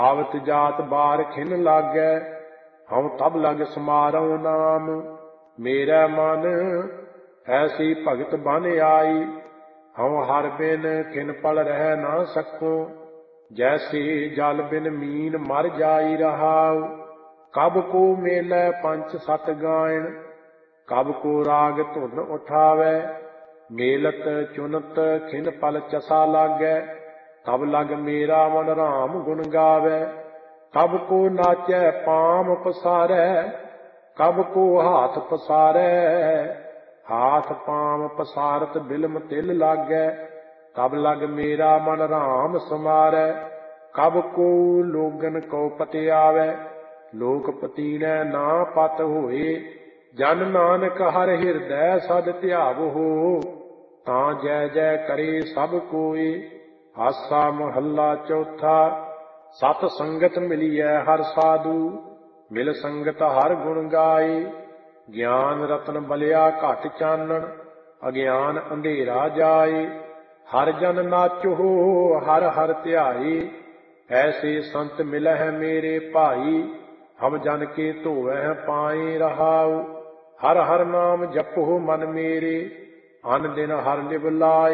आवत जात बार खिन लागै, हम तब लग समारो नाम। मेरा मन ऐसी भगत बन आई, हम हर बिन खिन पल रह ना सको। जैसे जल बिन मीन मर जाई रहाऊ, कब को मेलै पंच सत गायन। कब को राग धुन उठावै, मेलत चुनत खिन पल चसा लागै। तब लग मेरा मन राम गुण गावै, तब को नाचै पाम पसारै। कब को हाथ पसारै, हाथ पाम पसारत बिलम तिल लागै। तब लग मेरा मन राम समारै। कब को लोगन को पतियावै, लोक पतीनै ना पत होए। जन नानक हर हिरदै सद ध्यावहु, तां जय जय करे सब कोई। आसा महला चौथा। सत संगत मिलिए हर साधु, मिल संगत हर गुण गाए। ज्ञान रतन बलिया घट चानन, अज्ञान अंधेरा जाए। हर जन नाचो हर हर ध्याए, ऐसे संत मिलह मेरे भाई। हम जन के धोवह पाए रहाऊ, हर हर नाम जपो मन मेरे। अन दिन हर लिव लाए।